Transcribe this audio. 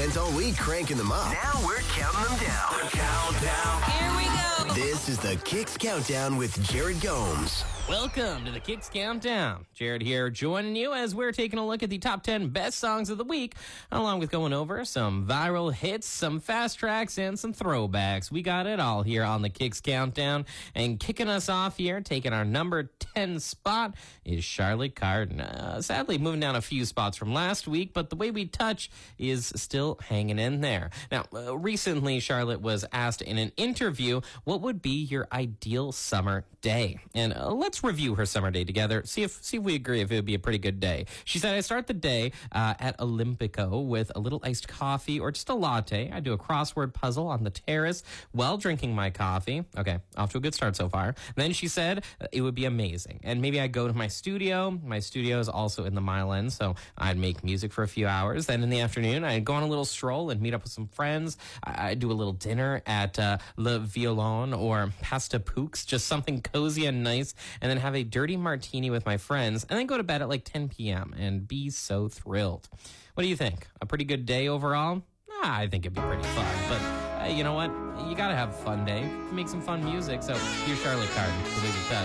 Spent all week cranking them up. Now we're counting them down. The countdown. Here we go. This is the Kicks Countdown with Jared Gomes. Welcome to the Kicks Countdown. Jared here joining you as we're taking a look at the top 10 best songs of the week, along with going over some viral hits, some fast tracks, and some throwbacks. We got it all here on the Kicks Countdown. And kicking us off here, taking our number 10 spot, is Charlotte Cardin. Sadly, moving down a few spots from last week, but The Way We Touch is still hanging in there. Now, recently, Charlotte was asked in an interview, what would be your ideal summer day? And let's review her summer day together, see if we agree if it would be a pretty good day. She said, I start the day at Olympico with a little iced coffee or just a latte. I do a crossword puzzle on the terrace while drinking my coffee. Okay, off to a good start so far. Then she said it would be amazing. And maybe I go to my studio. My studio is also in the Mile End, so I'd make music for a few hours. Then in the afternoon, I'd go on a little stroll and meet up with some friends. I'd do a little dinner at Le Violon or Pasta Pooks, just something cozy and nice, and then have a dirty martini with my friends, and then go to bed at like 10 p.m. and be so thrilled. What do you think? A pretty good day overall? I think it'd be pretty fun, but you know what? You gotta have a fun day. Make some fun music. So here's Charlotte Cardin, The Way We Touch.